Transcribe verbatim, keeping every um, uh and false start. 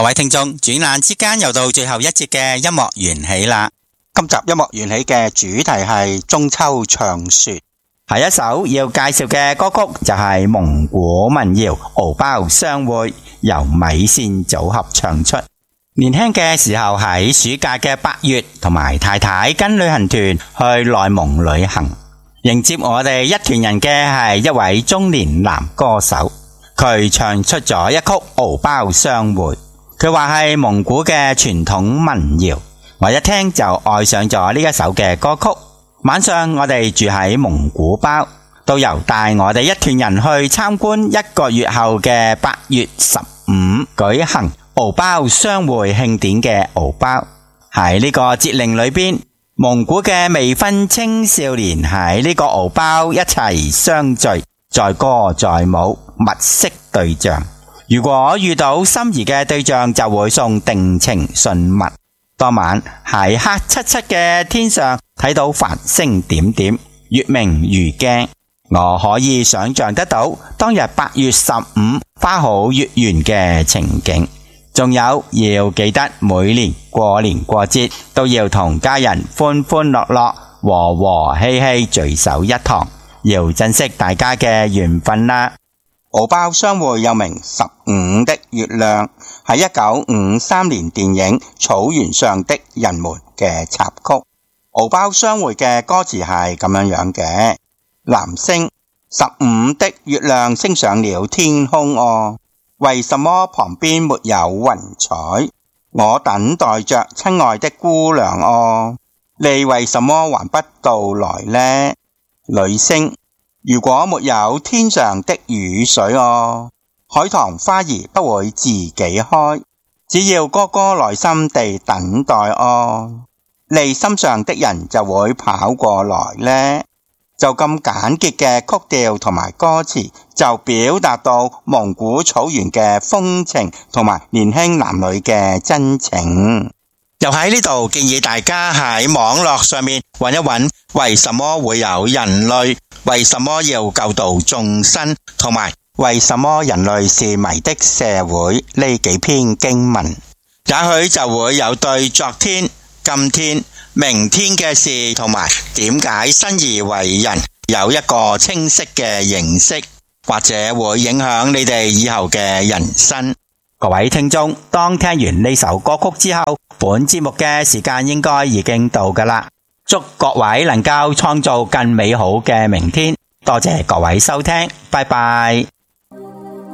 各位聽眾，轉眼之間又到最後一節嘅音樂緣起啦。今集音樂緣起嘅主題係中秋長說，下一首要介紹嘅歌曲就係蒙古民謠《敖包相會》，由米線組合唱出。年輕嘅時候喺暑假嘅八月，同埋太太跟旅行團去內蒙旅行，迎接我哋一團人嘅係一位中年男歌手，佢唱出咗一曲《敖包相會》。佢話係蒙古嘅傳統民謠，我一聽就愛上咗呢一首嘅歌曲。晚上我哋住喺蒙古包，導遊帶我哋一團人去參觀一個月後嘅八月十五舉行敖包相會慶典嘅敖包。喺呢個節令裏邊，蒙古嘅未婚青少年喺呢個敖包一齊相聚，載歌載舞，物色對象。如果遇到心儀嘅對象，就會送定情信物。當晚喺黑漆漆嘅天上睇到繁星點點，月明如鏡，我可以想象得到當日八月十五花好月圓嘅情景。仲有要記得每年過年過節都要同家人歡歡樂樂，和和氣氣聚首一堂，要珍惜大家嘅緣分啦。敖包相會又名十五的月亮，係一九五三年電影《草原上的人們》嘅插曲。敖包相會嘅歌詞係咁樣樣嘅：男聲，十五的月亮升上了天空哦，為什麼旁邊沒有雲彩？我等待着親愛的姑娘哦，你為什麼還不到來呢？女聲，如果沒有天上的雨水哦，海棠花兒不會自己開，只要哥哥耐心地等待哦，你心上的人就會跑過來呢。就咁簡潔嘅曲調同埋歌詞，就表達到蒙古草原嘅風情同埋年輕男女嘅真情。又喺呢度建議大家喺網絡上面揾一揾，為什麼會有人類，為什麼要救度眾生，同埋為什麼人類是迷的社會呢幾篇經文，也許就會有對昨天、今天、明天嘅事，同埋點解生而為人有一個清晰嘅認識，或者會影響你哋以後嘅人生。各位聽眾，當聽完呢首歌曲之後，本節目嘅時間應該已經到㗎喇。祝各位能夠創造更美好嘅明天。多謝各位收聽，拜拜。